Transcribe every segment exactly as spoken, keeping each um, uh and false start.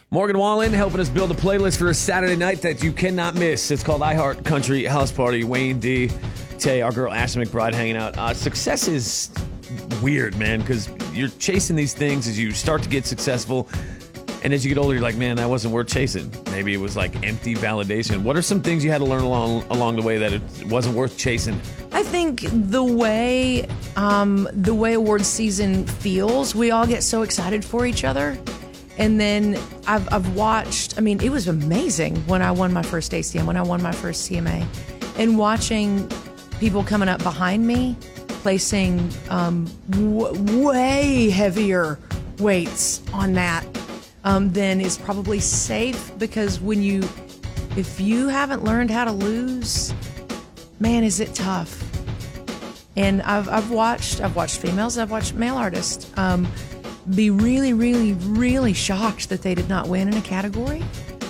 Morgan Wallen helping us build a playlist for a Saturday night that you cannot miss. It's called I Heart Country House Party. Wayne D. Tay, our girl Ashley McBride hanging out. Uh, success is weird, man, because you're chasing these things as you start to get successful. And as you get older, you're like, man, that wasn't worth chasing. Maybe it was like empty validation. What are some things you had to learn along along the way that it wasn't worth chasing? I think the way um, the way award season feels, we all get so excited for each other. And then I've, I've watched, I mean, it was amazing when I won my first A C M, when I won my first C M A. And watching people coming up behind me, placing um, w- way heavier weights on that. Um, then is probably safe, because when you, if you haven't learned how to lose, man, is it tough. And I've I've watched I've watched females, I've watched male artists um, be really, really, really shocked that they did not win in a category.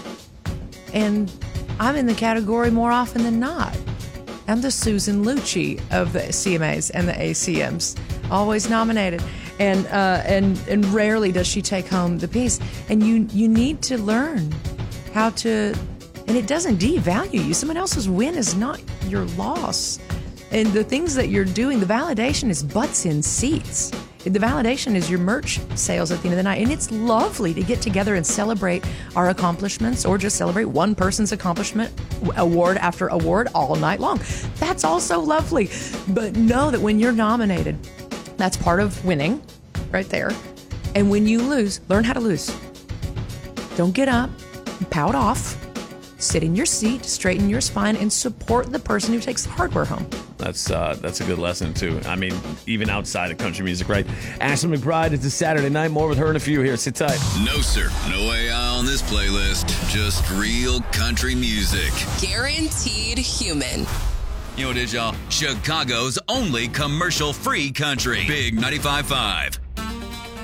And I'm in the category more often than not. I'm the Susan Lucci of the C M As and the A C Ms, always nominated. And uh, and and rarely does she take home the piece. And you you need to learn how to, and it doesn't devalue you. Someone else's win is not your loss. And the things that you're doing, the validation is butts in seats. The validation is your merch sales at the end of the night. And it's lovely to get together and celebrate our accomplishments, or just celebrate one person's accomplishment, award after award, all night long. That's also lovely. But know that when you're nominated, that's part of winning right there. And when you lose, learn how to lose. Don't get up and pout off. Sit in your seat, straighten your spine, and support the person who takes the hardware home. That's uh, that's a good lesson, too. I mean, even outside of country music, right? Ashley McBride, it's a Saturday night. More with her in a few here. Sit tight. No, sir. No A I on this playlist. Just real country music. Guaranteed human. You know what it is, y'all? Chicago's only commercial-free country. Big ninety-five point five.